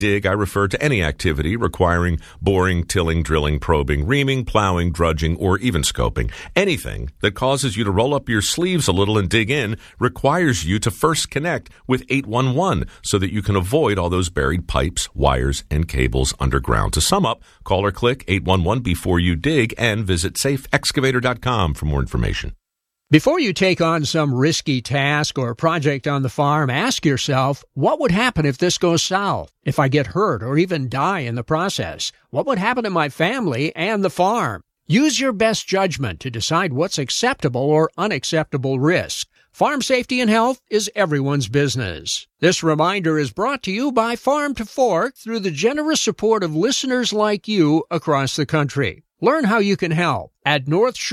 dig, I refer to any activity requiring boring, tilling, drilling, probing, reaming, plowing, drudging, or even scoping. Anything that causes you to roll up your sleeves a little and dig in requires you to first connect with 811 so that you can avoid all those buried pipes, wires, and cables underground. To sum up, call or click 811 before you dig and visit safeexcavator.com for more information. Before you take on some risky task or project on the farm, ask yourself, what would happen if this goes south? If I get hurt or even die in the process? What would happen to my family and the farm? Use your best judgment to decide what's acceptable or unacceptable risk. Farm safety and health is everyone's business. This reminder is brought to you by Farm to Fork through the generous support of listeners like you across the country. Learn how you can help at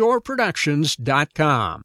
NorthshoreProductions.com.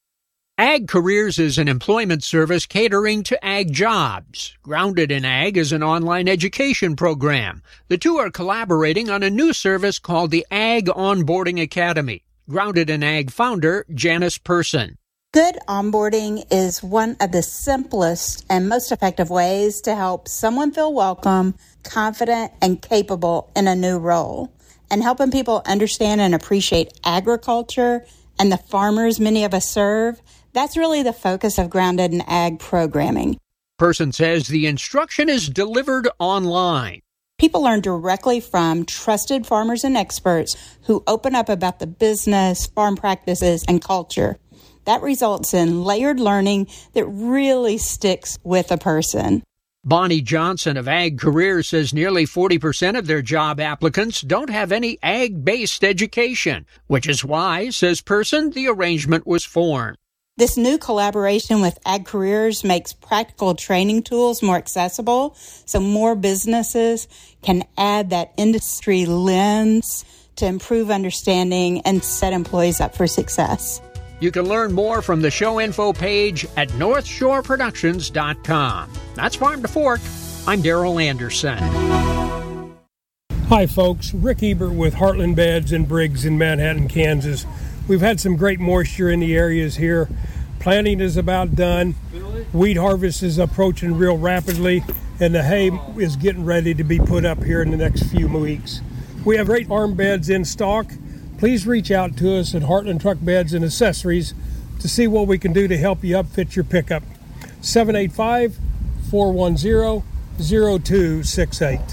Ag Careers is an employment service catering to ag jobs. Grounded in Ag is an online education program. The two are collaborating on a new service called the Ag Onboarding Academy. Grounded in Ag founder Janice Person. Good onboarding is one of the simplest and most effective ways to help someone feel welcome, confident, and capable in a new role. And helping people understand and appreciate agriculture and the farmers many of us serve, that's really the focus of Grounded in Ag programming. Person says the instruction is delivered online. People learn directly from trusted farmers and experts who open up about the business, farm practices, and culture. That results in layered learning that really sticks with a person. Bonnie Johnson of Ag Careers says nearly 40% of their job applicants don't have any ag-based education, which is why, says Person, the arrangement was formed. This new collaboration with Ag Careers makes practical training tools more accessible, so more businesses can add that industry lens to improve understanding and set employees up for success. You can learn more from the show info page at NorthshoreProductions.com. That's Farm to Fork. I'm Darrell Anderson. Hi, folks. Rick Ebert with Heartland Beds and Briggs in Manhattan, Kansas. We've had some great moisture in the areas here. Planting is about done. Wheat harvest is approaching real rapidly, and the hay is getting ready to be put up here in the next few weeks. We have great farm beds in stock. Please reach out to us at Heartland Truck Beds and Accessories to see what we can do to help you upfit your pickup. 785-410-0268.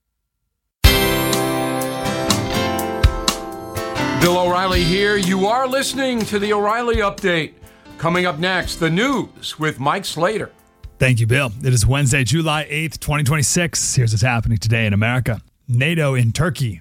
Bill O'Reilly here. You are listening to the O'Reilly Update. Coming up next, the news with Mike Slater. Thank you, Bill. It is Wednesday, July 8th, 2026. Here's what's happening today in America. NATO in Turkey.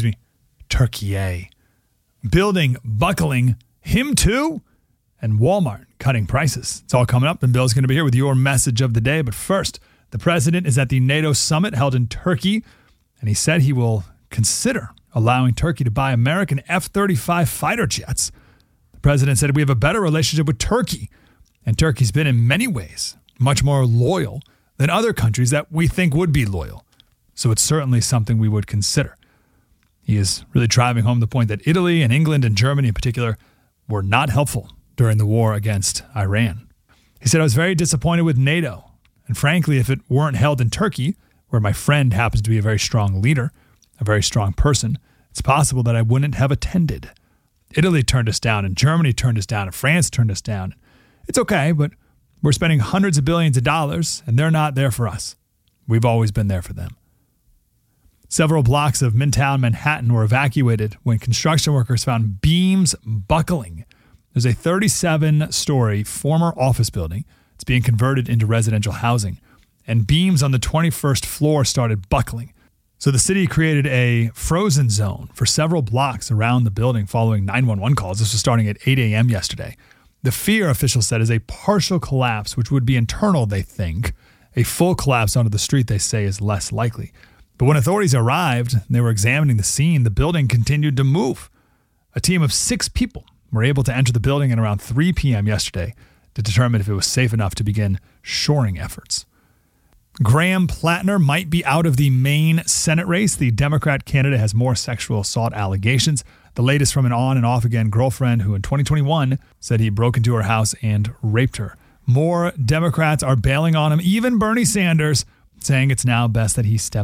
Turkey. Building buckling. Him too? And Walmart cutting prices. It's all coming up, and Bill's going to be here with your message of the day. But first, the president is at the NATO summit held in Turkey, and he said he will consider allowing Turkey to buy American F-35 fighter jets. The president said we have a better relationship with Turkey, and Turkey's been in many ways much more loyal than other countries that we think would be loyal. So it's certainly something we would consider. He is really driving home the point that Italy and England and Germany in particular were not helpful during the war against Iran. He said, I was very disappointed with NATO. And frankly, if it weren't held in Turkey, where my friend happens to be a very strong leader, a very strong person, it's possible that I wouldn't have attended. Italy turned us down, and Germany turned us down, and France turned us down. It's okay, but we're spending hundreds of billions of dollars, and they're not there for us. We've always been there for them. Several blocks of Midtown Manhattan were evacuated when construction workers found beams buckling. There's a 37-story former office building. It's being converted into residential housing, and beams on the 21st floor started buckling. So the city created a frozen zone for several blocks around the building following 911 calls. This was starting at 8 a.m. yesterday. The fear, officials said, is a partial collapse, which would be internal, they think. A full collapse onto the street, they say, is less likely. But when authorities arrived and they were examining the scene, the building continued to move. A team of 6 people were able to enter the building at around 3 p.m. yesterday to determine if it was safe enough to begin shoring efforts. Graham Plattner might be out of the Maine Senate race. The Democrat candidate has more sexual assault allegations. The latest from an on and off again girlfriend who in 2021 said he broke into her house and raped her. More Democrats are bailing on him, even Bernie Sanders. saying it's now best that he steps